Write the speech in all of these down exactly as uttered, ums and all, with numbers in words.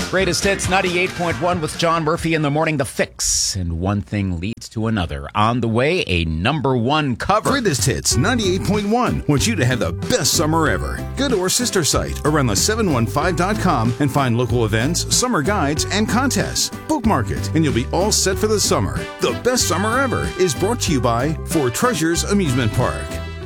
Greatest Hits ninety-eight point one with John Murphy in the morning. The Fix. And one thing leads to another. On the way, a number one cover. Greatest Hits ninety-eight point one wants you to have the best summer ever. Go to our sister site, around the seven one five dot com, and find local events, summer guides, and contests. Bookmark it, and you'll be all set for the summer. The best summer ever is brought to you by Four Treasures Amusement Park.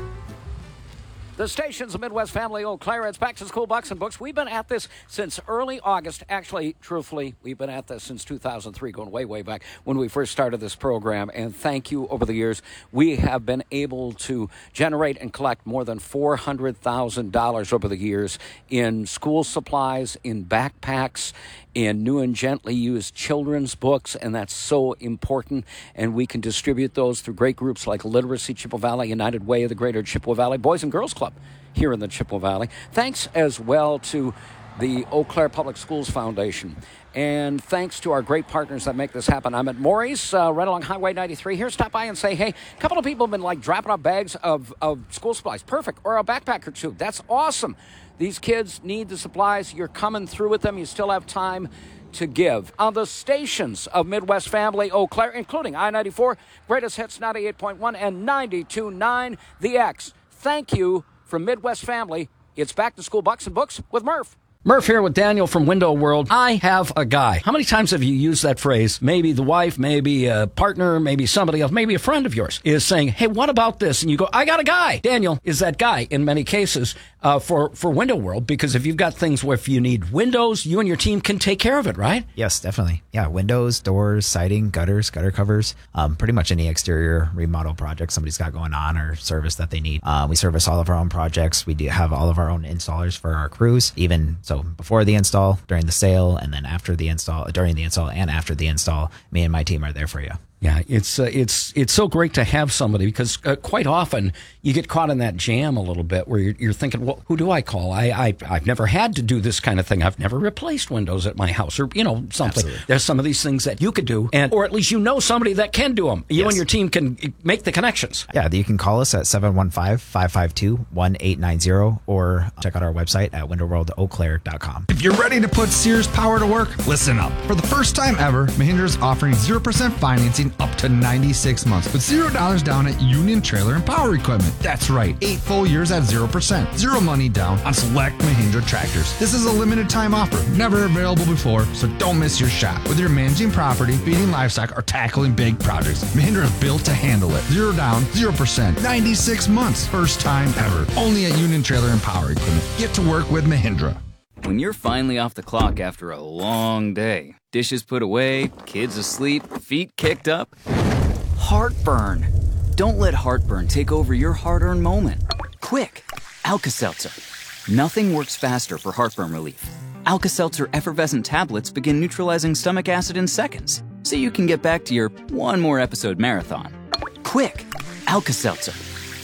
The station's Midwest Family Eau Claire. It's back to school bucks and books. We've been at this since early August. Actually, truthfully, we've been at this since two thousand three, going way, way back when we first started this program. And thank you over the years. We have been able to generate and collect more than four hundred thousand dollars over the years in school supplies, in backpacks, in new and gently used children's books, and that's so important. And we can distribute those through great groups like Literacy Chippewa Valley, United Way of the Greater Chippewa Valley, Boys and Girls Club here in the Chippewa Valley. Thanks as well to the Eau Claire Public Schools Foundation. And thanks to our great partners that make this happen. I'm at Maury's, uh, right along Highway ninety-three here. Stop by and say, hey, a couple of people have been like dropping off bags of, of school supplies. Perfect. Or a backpack or two. That's awesome. These kids need the supplies. You're coming through with them. You still have time to give. On the stations of Midwest Family Eau Claire, including I ninety-four, Greatest Hits ninety-eight point one, and ninety-two point nine, The X. Thank you from Midwest Family. It's back to school bucks and books with Murph. Murph here with Daniel from Window World. I have a guy. How many times have you used that phrase? Maybe the wife, maybe a partner, maybe somebody else, maybe a friend of yours is saying, hey, what about this? And you go, I got a guy. Daniel is that guy in many cases uh, for, for Window World, because if you've got things where if you need windows, you and your team can take care of it, right? Yes, definitely. Yeah, windows, doors, siding, gutters, gutter covers, um, pretty much any exterior remodel project somebody's got going on or service that they need. Uh, we service all of our own projects. We do have all of our own installers for our crews, even so before the install, during the sale, and then after the install, during the install and after the install, me and my team are there for you. Yeah, it's uh, it's it's so great to have somebody, because uh, quite often you get caught in that jam a little bit where you're, you're thinking, well, who do I call? I, I I've never had to do this kind of thing. I've never replaced windows at my house, or you know something. Absolutely. There's some of these things that you could do, and or at least you know somebody that can do them. You Yes. and your team can make the connections. Yeah, you can call us at seven one five, five five two, one eight nine zero or check out our website at window world eau claire dot com. If you're ready to put Sears power to work, listen up. For the first time ever, Mahindra is offering zero percent financing up to ninety-six months with zero dollars down at Union Trailer and Power Equipment. That's right, eight full years at zero percent. Zero money down on select Mahindra tractors. This is a limited time offer, never available before, so don't miss your shot. Whether you're managing property, feeding livestock, or tackling big projects, Mahindra is built to handle it. Zero down, zero percent, ninety-six months. First time ever. Only at Union Trailer and Power Equipment. Get to work with Mahindra. When you're finally off the clock after a long day, dishes put away, kids asleep, feet kicked up, heartburn. Don't let heartburn take over your hard-earned moment. Quick, Alka-Seltzer. Nothing works faster for heartburn relief. Alka-Seltzer effervescent tablets begin neutralizing stomach acid in seconds, so you can get back to your one more episode marathon. Quick, Alka-Seltzer.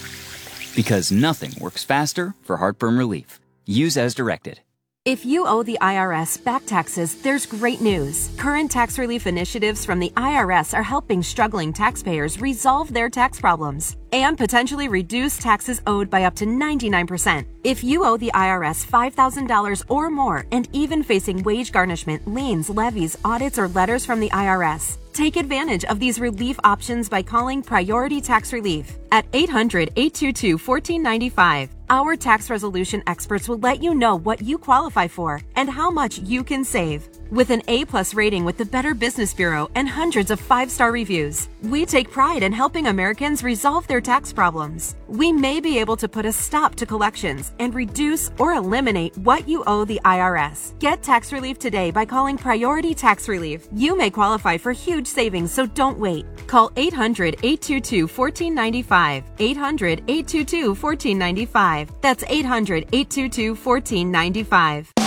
Because nothing works faster for heartburn relief. Use as directed. If you owe the I R S back taxes, there's great news. Current tax relief initiatives from the I R S are helping struggling taxpayers resolve their tax problems and potentially reduce taxes owed by up to ninety-nine percent. If you owe the I R S five thousand dollars or more and even facing wage garnishment, liens, levies, audits, or letters from the I R S, take advantage of these relief options by calling Priority Tax Relief at eight hundred, eight two two, one four nine five. Our tax resolution experts will let you know what you qualify for and how much you can save. With an A-plus rating with the Better Business Bureau and hundreds of five-star reviews, we take pride in helping Americans resolve their tax problems. We may be able to put a stop to collections and reduce or eliminate what you owe the I R S. Get tax relief today by calling Priority Tax Relief. You may qualify for huge savings, so don't wait. Call eight hundred, eight two two, one four nine five. eight hundred, eight two two, one four nine five. That's eight hundred, eight two two, one four nine five.